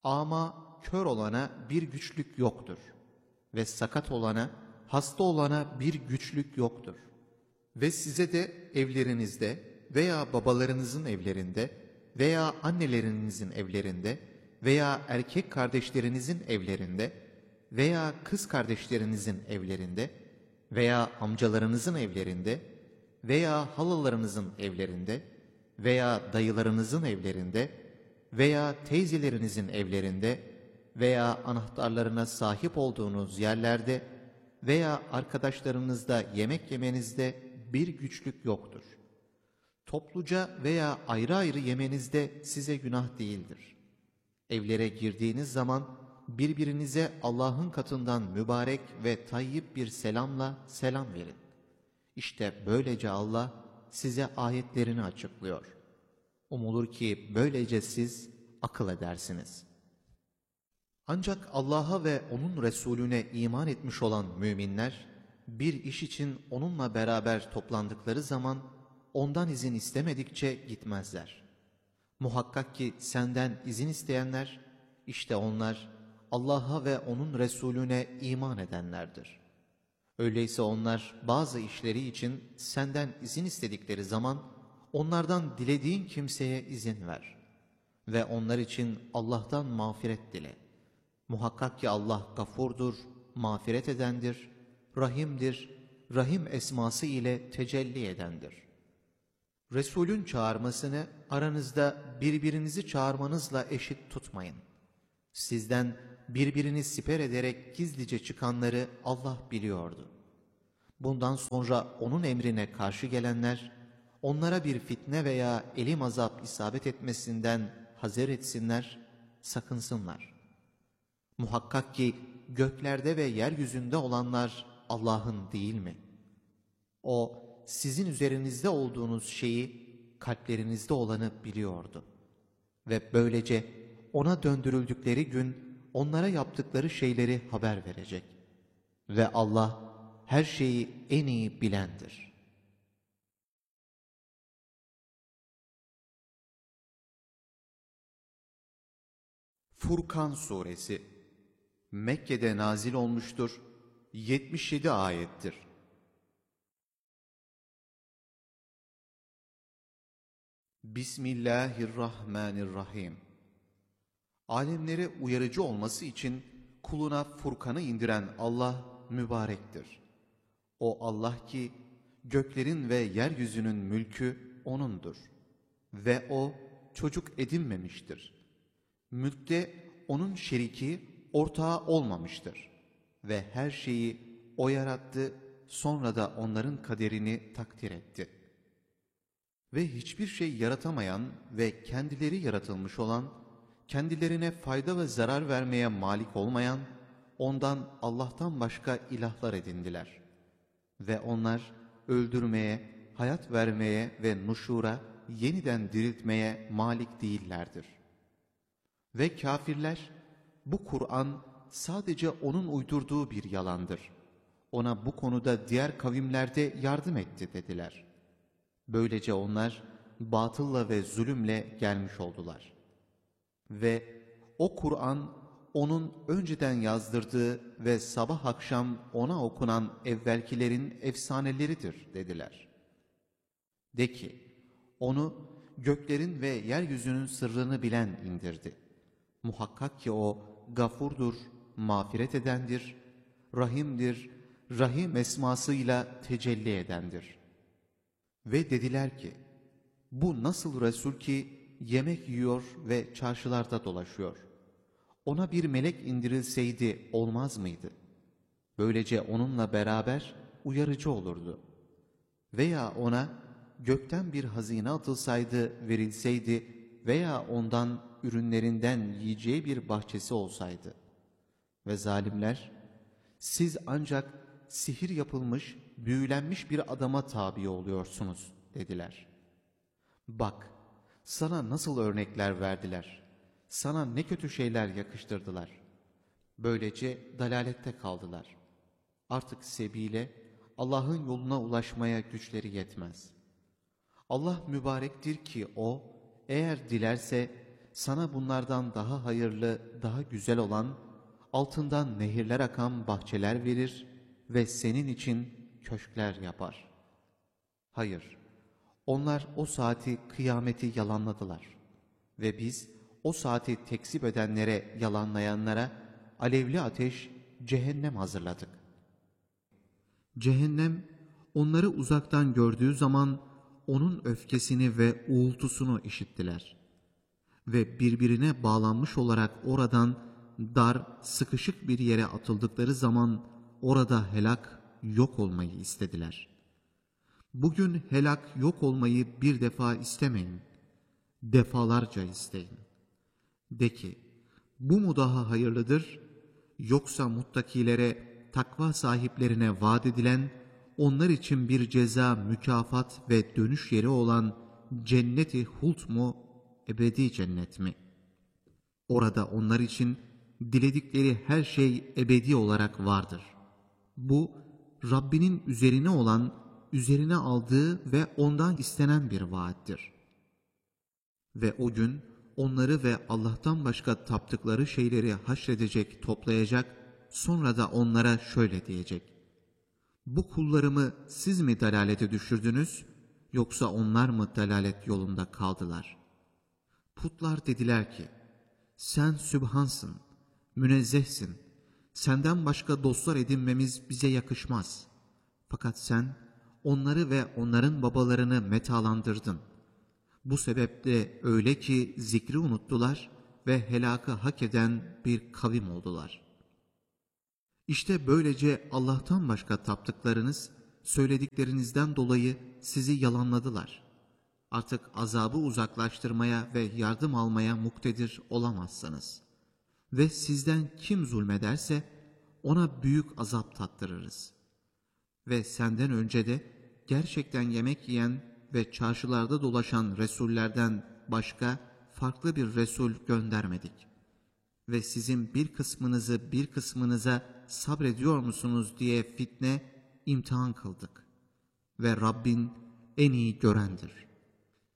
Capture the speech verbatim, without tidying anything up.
Ama kör olana bir güçlük yoktur ve sakat olana, hasta olana bir güçlük yoktur. Ve size de evlerinizde veya babalarınızın evlerinde veya annelerinizin evlerinde veya erkek kardeşlerinizin evlerinde veya kız kardeşlerinizin evlerinde veya amcalarınızın evlerinde veya halalarınızın evlerinde veya dayılarınızın evlerinde veya teyzelerinizin evlerinde veya anahtarlarına sahip olduğunuz yerlerde veya arkadaşlarınızda yemek yemenizde bir güçlük yoktur. Topluca veya ayrı ayrı yemenizde size günah değildir. Evlere girdiğiniz zaman birbirinize Allah'ın katından mübarek ve tayyip bir selamla selam verin. İşte böylece Allah size ayetlerini açıklıyor. Umulur ki böylece siz akıl edersiniz. Ancak Allah'a ve O'nun Resulüne iman etmiş olan müminler, bir iş için onunla beraber toplandıkları zaman ondan izin istemedikçe gitmezler. Muhakkak ki senden izin isteyenler, işte onlar Allah'a ve O'nun Resulüne iman edenlerdir. Öyleyse onlar bazı işleri için senden izin istedikleri zaman onlardan dilediğin kimseye izin ver. Ve onlar için Allah'tan mağfiret dile. Muhakkak ki Allah gafurdur, mağfiret edendir, rahimdir, rahim esması ile tecelli edendir. Resulün çağırmasını aranızda birbirinizi çağırmanızla eşit tutmayın. Sizden birbirini siper ederek gizlice çıkanları Allah biliyordu. Bundan sonra onun emrine karşı gelenler, onlara bir fitne veya elim azap isabet etmesinden hazer etsinler, sakınsınlar. Muhakkak ki göklerde ve yeryüzünde olanlar Allah'ın değil mi? O, sizin üzerinizde olduğunuz şeyi, kalplerinizde olanı biliyordu. Ve böylece ona döndürüldükleri gün onlara yaptıkları şeyleri haber verecek. Ve Allah her şeyi en iyi bilendir. Furkan Suresi Mekke'de nazil olmuştur, yetmiş yedi ayettir. Bismillahirrahmanirrahim. Alemlere uyarıcı olması için kuluna Furkan'ı indiren Allah mübarektir. O Allah ki göklerin ve yeryüzünün mülkü O'nundur. Ve O çocuk edinmemiştir. Mülkte O'nun şeriki, ortağı olmamıştır. Ve her şeyi O yarattı, sonra da onların kaderini takdir etti. Ve hiçbir şey yaratamayan ve kendileri yaratılmış olan, kendilerine fayda ve zarar vermeye malik olmayan, ondan Allah'tan başka ilahlar edindiler. Ve onlar öldürmeye, hayat vermeye ve nuşura, yeniden diriltmeye malik değillerdir. Ve kafirler, bu Kur'an sadece onun uydurduğu bir yalandır. Ona bu konuda diğer kavimlerde yardım etti dediler. Böylece onlar batılla ve zulümle gelmiş oldular. Ve o Kur'an onun önceden yazdırdığı ve sabah akşam ona okunan evvelkilerin efsaneleridir dediler. De ki, onu göklerin ve yeryüzünün sırrını bilen indirdi. Muhakkak ki o gafurdur, mağfiret edendir, rahimdir, rahim esmasıyla tecelli edendir. Ve dediler ki, bu nasıl Resul ki yemek yiyor ve çarşılarda dolaşıyor? Ona bir melek indirilseydi olmaz mıydı? Böylece onunla beraber uyarıcı olurdu. Veya ona gökten bir hazine atılsaydı, verilseydi veya ondan ürünlerinden yiyeceği bir bahçesi olsaydı. Ve zalimler, siz ancak sihir yapılmış, büyülenmiş bir adama tabi oluyorsunuz dediler. Bak, sana nasıl örnekler verdiler, sana ne kötü şeyler yakıştırdılar. Böylece dalalette kaldılar. Artık sebile, Allah'ın yoluna ulaşmaya güçleri yetmez. Allah mübarektir ki O, eğer dilerse sana bunlardan daha hayırlı, daha güzel olan, altından nehirler akan bahçeler verir ve senin için köşkler yapar. Hayır, onlar o saati, kıyameti yalanladılar ve biz o saati tekzip edenlere, yalanlayanlara alevli ateş, cehennem hazırladık. Cehennem onları uzaktan gördüğü zaman onun öfkesini ve uğultusunu işittiler. Ve birbirine bağlanmış olarak oradan dar, sıkışık bir yere atıldıkları zaman orada helak, yok olmayı istediler. Bugün helak, yok olmayı bir defa istemeyin, defalarca isteyin. De ki, bu mu daha hayırlıdır, yoksa muttakilere, takva sahiplerine vaat edilen, onlar için bir ceza, mükafat ve dönüş yeri olan cenneti hult mu, ebedi cennet mi? Orada onlar için diledikleri her şey ebedi olarak vardır. Bu, Rabbinin üzerine olan, üzerine aldığı ve ondan istenen bir vaattir. Ve o gün onları ve Allah'tan başka taptıkları şeyleri haşredecek, toplayacak, sonra da onlara şöyle diyecek: bu kullarımı siz mi dalalete düşürdünüz, yoksa onlar mı dalalet yolunda kaldılar? Putlar dediler ki, sen Sübhansın, münezzehsin, senden başka dostlar edinmemiz bize yakışmaz. Fakat sen onları ve onların babalarını metalandırdın. Bu sebeple öyle ki zikri unuttular ve helakı hak eden bir kavim oldular. İşte böylece Allah'tan başka taptıklarınız, söylediklerinizden dolayı sizi yalanladılar. Artık azabı uzaklaştırmaya ve yardım almaya muktedir olamazsınız. Ve sizden kim zulmederse ona büyük azap tattırırız. Ve senden önce de gerçekten yemek yiyen ve çarşılarda dolaşan Resullerden başka farklı bir Resul göndermedik. Ve sizin bir kısmınızı bir kısmınıza sabrediyor musunuz diye fitne, imtihan kıldık. Ve Rabbin en iyi görendir.